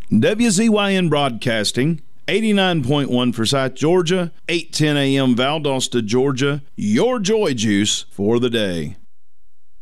WZYN Broadcasting, 89.1 Forsyth, Georgia, 8:10 a.m. Valdosta, Georgia. Your joy juice for the day.